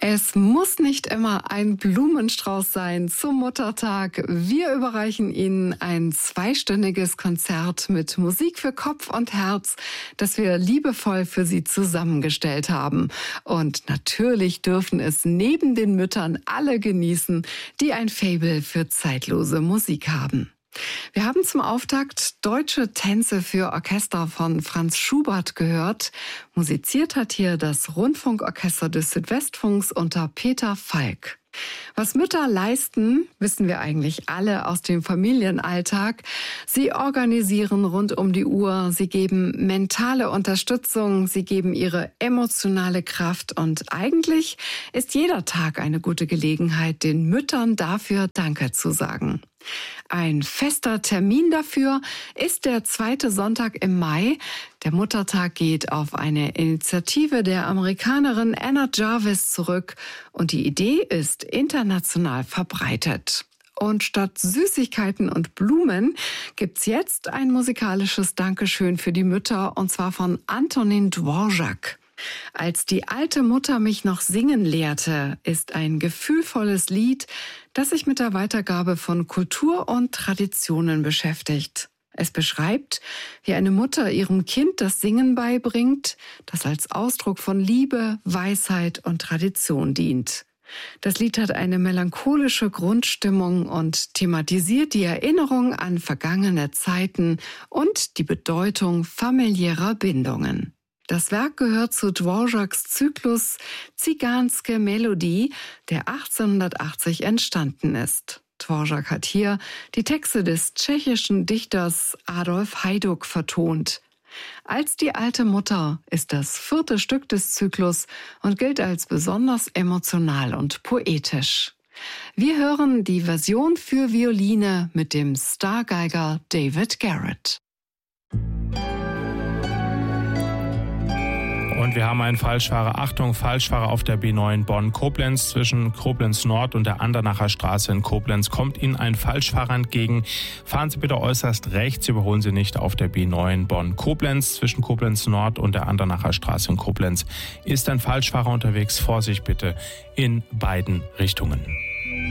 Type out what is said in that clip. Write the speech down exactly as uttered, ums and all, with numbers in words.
Es muss nicht immer ein Blumenstrauß sein zum Muttertag. Wir überreichen Ihnen ein zweistündiges Konzert mit Musik für Kopf und Herz, das wir liebevoll für Sie zusammengestellt haben. Und natürlich dürfen es neben den Müttern alle genießen, die ein Faible für zeitlose Musik haben. Wir haben zum Auftakt Deutsche Tänze für Orchester von Franz Schubert gehört. Musiziert hat hier das Rundfunkorchester des Südwestfunks unter Peter Falk. Was Mütter leisten, wissen wir eigentlich alle aus dem Familienalltag. Sie organisieren rund um die Uhr, sie geben mentale Unterstützung, sie geben ihre emotionale Kraft und eigentlich ist jeder Tag eine gute Gelegenheit, den Müttern dafür Danke zu sagen. Ein fester Termin dafür ist der zweite Sonntag im Mai. Der Muttertag geht auf eine Initiative der Amerikanerin Anna Jarvis zurück und die Idee ist international verbreitet. Und statt Süßigkeiten und Blumen gibt's jetzt ein musikalisches Dankeschön für die Mütter, und zwar von Antonin Dvorak. Als die alte Mutter mich noch singen lehrte, ist ein gefühlvolles Lied, das sich mit der Weitergabe von Kultur und Traditionen beschäftigt. Es beschreibt, wie eine Mutter ihrem Kind das Singen beibringt, das als Ausdruck von Liebe, Weisheit und Tradition dient. Das Lied hat eine melancholische Grundstimmung und thematisiert die Erinnerung an vergangene Zeiten und die Bedeutung familiärer Bindungen. Das Werk gehört zu Dvoraks Zyklus Zyganske Melodie, der achtzehnhundertachtzig entstanden ist. Dvorak hat hier die Texte des tschechischen Dichters Adolf Hajduk vertont. Als die alte Mutter ist das vierte Stück des Zyklus und gilt als besonders emotional und poetisch. Wir hören die Version für Violine mit dem Stargeiger David Garrett. Und wir haben einen Falschfahrer. Achtung, Falschfahrer auf der B neun Bonn-Koblenz. Zwischen Koblenz Nord und der Andernacher Straße in Koblenz kommt Ihnen ein Falschfahrer entgegen. Fahren Sie bitte äußerst rechts, überholen Sie nicht auf der B neun Bonn-Koblenz. Zwischen Koblenz Nord und der Andernacher Straße in Koblenz ist ein Falschfahrer unterwegs. Vorsicht bitte in beiden Richtungen.